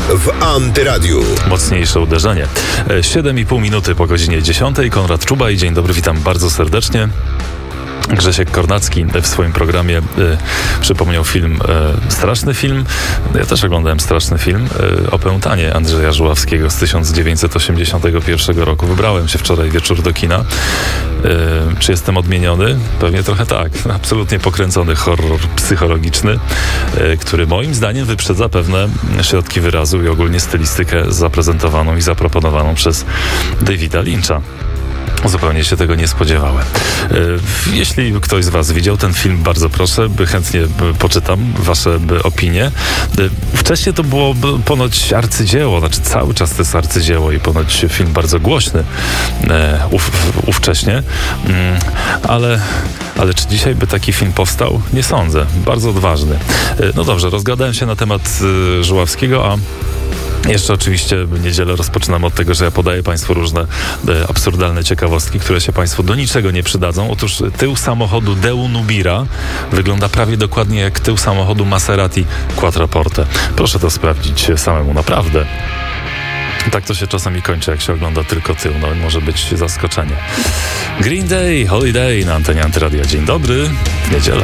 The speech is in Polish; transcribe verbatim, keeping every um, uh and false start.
w Antyradiu. Mocniejsze uderzenie. siedem i pół minuty po godzinie dziesiątej. Konrad Czubaj. Dzień dobry, witam bardzo serdecznie. Grzesiek Kornacki w swoim programie y, przypomniał film, y, straszny film. Ja też oglądałem straszny film. Y, Opętanie Andrzeja Żuławskiego z tysiąc dziewięćset osiemdziesiątego pierwszego roku. Wybrałem się wczoraj wieczór do kina. Y, czy jestem odmieniony? Pewnie trochę tak. Absolutnie pokręcony horror psychologiczny, y, który moim zdaniem wyprzedza pewne środki wyrazu i ogólnie stylistykę zaprezentowaną i zaproponowaną przez Davida Lyncha. Zupełnie się tego nie spodziewałem. Jeśli ktoś z was widział ten film, bardzo proszę, by chętnie poczytam wasze opinie. Wcześniej to było ponoć arcydzieło, znaczy cały czas to jest arcydzieło i ponoć film bardzo głośny ów, ówcześnie, ale, ale czy dzisiaj by taki film powstał? Nie sądzę. Bardzo odważny. No dobrze, rozgadałem się na temat Żuławskiego, a jeszcze oczywiście niedzielę rozpoczynamy od tego, że ja podaję Państwu różne e, absurdalne ciekawostki, które się Państwu do niczego nie przydadzą. Otóż tył samochodu Deu Nubira wygląda prawie dokładnie jak tył samochodu Maserati Quattroporte. Proszę to sprawdzić samemu, naprawdę. Tak to się czasami kończy, jak się ogląda tylko tył. No, może być zaskoczenie. Green Day, Holiday na antenie Antyradia. Dzień dobry, niedziela.